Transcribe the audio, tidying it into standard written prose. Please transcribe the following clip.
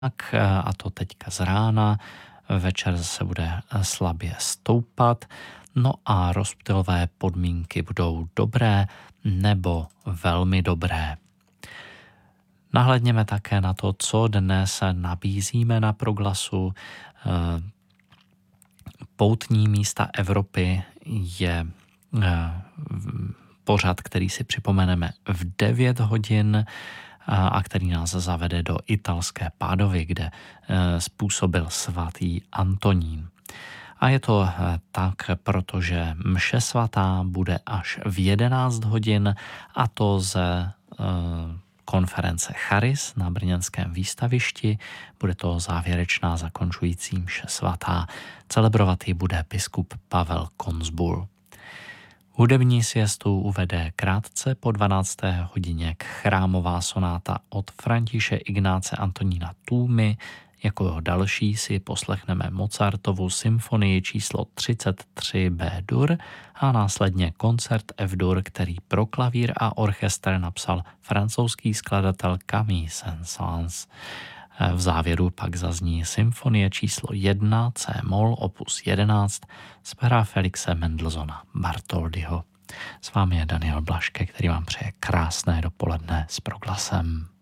a to teďka z rána. Večer se bude slabě stoupat, no a rozptylové podmínky budou dobré nebo velmi dobré. Nahlédněme také na to, co dnes nabízíme na Proglasu. Poutní místa Evropy je pořad, který si připomeneme v 9 hodin a který nás zavede do italské Pádovy, kde způsobil svatý Antonín. A je to tak, protože mše svatá bude až v 11 hodin, a to ze konference Charis na brněnském výstavišti. Bude to závěrečná zakončující mše svatá. Celebrovat ji bude biskup Pavel Konzbul. Hudební siestu uvede krátce po 12. hodině chrámová sonáta od Františe Ignáce Antonína Tůmy. Jako další si poslechneme Mozartovu symfonii číslo 33 B-dur a následně koncert F-dur, který pro klavír a orchestr napsal francouzský skladatel Camille Saint-Saëns. V závěru pak zazní symfonie číslo 1 C-moll opus 11 z pera Felixe Mendelssohna Bartholdyho. S vámi je Daniel Blaške, který vám přeje krásné dopoledne s Proglasem.